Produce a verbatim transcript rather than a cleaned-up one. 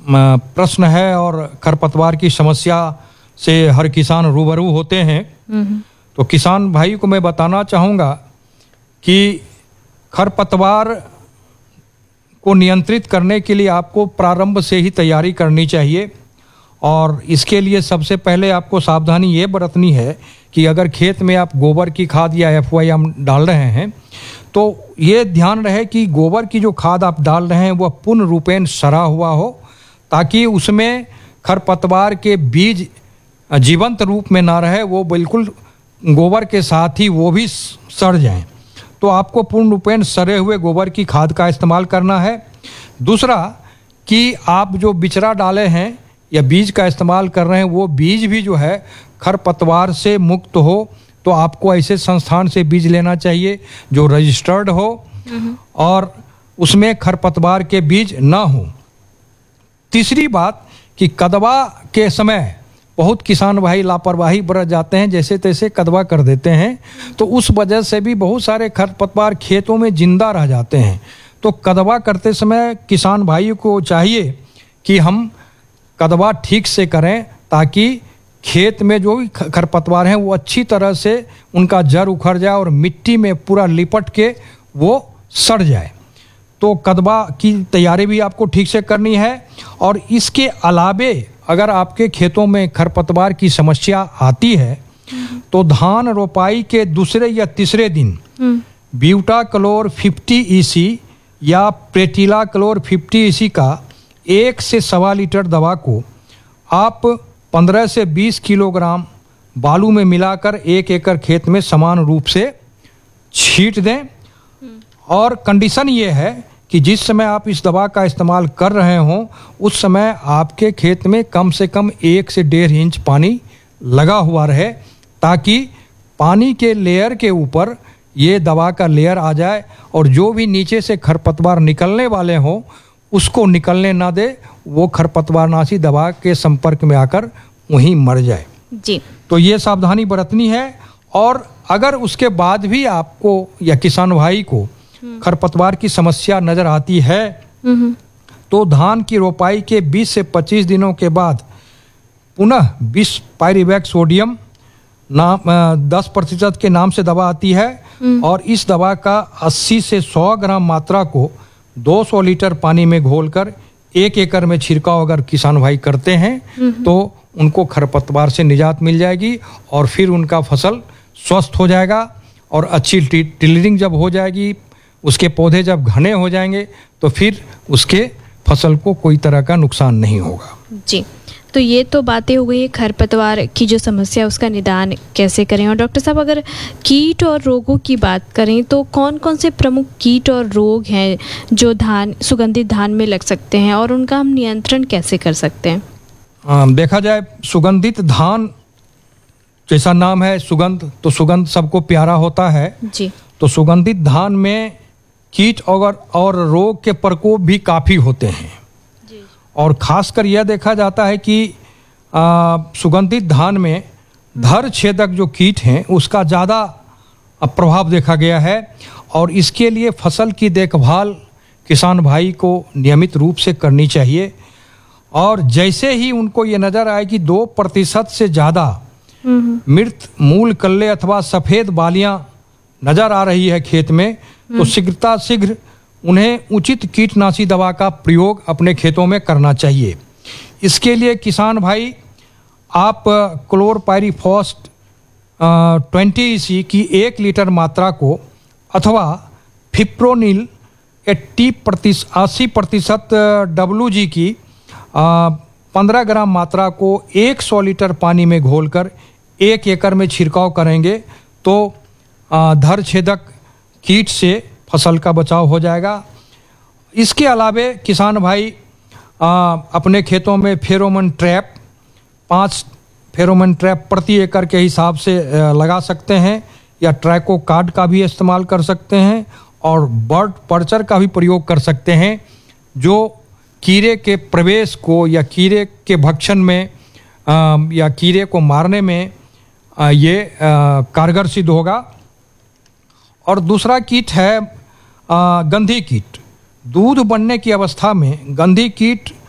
प्रश्न है और खरपतवार की समस्या से हर किसान रूबरू होते हैं। तो किसान भाई को मैं बताना चाहूँगा कि खरपतवार को नियंत्रित करने के लिए आपको प्रारंभ से ही तैयारी करनी चाहिए। और इसके लिए सबसे पहले आपको सावधानी ये बरतनी है कि अगर खेत में आप गोबर की खाद या एफ वाई एम डाल रहे हैं तो ये ध्यान रहे कि गोबर की जो खाद आप डाल रहे हैं वह पूर्ण रूपेण सड़ा हुआ हो, ताकि उसमें खरपतवार के बीज जीवंत रूप में ना रहे, वो बिल्कुल गोबर के साथ ही वो भी सड़ जाएं। तो आपको पूर्ण रूपेण सड़े हुए गोबर की खाद का इस्तेमाल करना है। दूसरा कि आप जो बिचरा डाले हैं या बीज का इस्तेमाल कर रहे हैं वो बीज भी जो है खरपतवार से मुक्त हो, तो आपको ऐसे संस्थान से बीज लेना चाहिए जो रजिस्टर्ड हो और उसमें खरपतवार के बीज ना हो। तीसरी बात कि कदवा के समय बहुत किसान भाई लापरवाही बरत जाते हैं, जैसे तैसे कदवा कर देते हैं, तो उस वजह से भी बहुत सारे खरपतवार खेतों में जिंदा रह जाते हैं। तो कदवा करते समय किसान भाई को चाहिए कि हम कदवा ठीक से करें, ताकि खेत में जो भी खरपतवार हैं वो अच्छी तरह से उनका जड़ उखड़ जाए और मिट्टी में पूरा लिपट के वो सड़ जाए। तो कदवा की तैयारी भी आपको ठीक से करनी है। और इसके अलावे अगर आपके खेतों में खरपतवार की समस्या आती है तो धान रोपाई के दूसरे या तीसरे दिन ब्यूटा क्लोर फिफ्टी ईसी या प्रेटिला क्लोर फिफ्टी ईसी का एक से सवा लीटर दवा को आप पंद्रह से बीस किलोग्राम बालू में मिलाकर एक एकड़ खेत में समान रूप से छींट दें। और कंडीशन ये है कि जिस समय आप इस दवा का इस्तेमाल कर रहे हों उस समय आपके खेत में कम से कम एक से डेढ़ इंच पानी लगा हुआ रहे, ताकि पानी के लेयर के ऊपर ये दवा का लेयर आ जाए और जो भी नीचे से खरपतवार निकलने वाले हों उसको निकलने ना दे, वो खरपतवारनाशी दवा के संपर्क में आकर वहीं मर जाए जी। तो ये सावधानी बरतनी है। और अगर उसके बाद भी आपको या किसान भाई को खरपतवार की समस्या नजर आती है तो धान की रोपाई के बीस से पच्चीस दिनों के बाद पुनः बीस पायरिवैक सोडियम नाम दस प्रतिशत के नाम से दवा आती है और इस दवा का अस्सी से सौ ग्राम मात्रा को दो सौ लीटर पानी में घोलकर एक एकड़ में छिड़काव अगर किसान भाई करते हैं तो उनको खरपतवार से निजात मिल जाएगी और फिर उनका फसल स्वस्थ हो जाएगा। और अच्छी टिलरिंग जब हो जाएगी, उसके पौधे जब घने हो जाएंगे तो फिर उसके फसल को कोई तरह का नुकसान नहीं होगा जी। तो ये तो बातें हो गई है खरपतवार की जो समस्या है उसका निदान कैसे करें। और डॉक्टर साहब अगर कीट और रोगों की बात करें तो कौन कौन से प्रमुख कीट और रोग हैं जो धान सुगंधित धान में लग सकते हैं और उनका हम नियंत्रण कैसे कर सकते हैं? आ, देखा जाए सुगंधित धान जैसा नाम है सुगंध, तो सुगंध सबको प्यारा होता है जी। तो सुगंधित धान में कीट और, और रोग के प्रकोप भी काफ़ी होते हैं जी। और खासकर यह देखा जाता है कि आ, सुगंधित धान में धर छेदक जो कीट हैं उसका ज़्यादा प्रभाव देखा गया है। और इसके लिए फसल की देखभाल किसान भाई को नियमित रूप से करनी चाहिए। और जैसे ही उनको ये नज़र आए कि दो प्रतिशत से ज़्यादा मृत मूल कल्ले अथवा सफ़ेद बालियाँ नज़र आ रही है खेत में, तो शीघ्रता शीघ्र उन्हें उचित कीटनाशी दवा का प्रयोग अपने खेतों में करना चाहिए। इसके लिए किसान भाई आप क्लोरपायरीफॉस ट्वेंटी ईसी की एक लीटर मात्रा को अथवा फिप्रोनिल एट्टी प्रतिशत अस्सी प्रतिशत डब्ल्यू जी की पंद्रह ग्राम मात्रा को एक सौ लीटर पानी में घोलकर एक एकड़ में छिड़काव करेंगे तो धर छेदक कीट से फसल का बचाव हो जाएगा। इसके अलावे किसान भाई आ, अपने खेतों में फेरोमोन ट्रैप पाँच फेरोमोन ट्रैप प्रति एकड़ के हिसाब से लगा सकते हैं या ट्रैको कार्ड का भी इस्तेमाल कर सकते हैं और बर्ड पर्चर का भी प्रयोग कर सकते हैं, जो कीड़े के प्रवेश को या कीड़े के भक्षण में आ, या कीड़े को मारने में आ, ये आ, कारगर सिद्ध होगा। और दूसरा कीट है आ, गंधी कीट। दूध बनने की अवस्था में गंधी कीट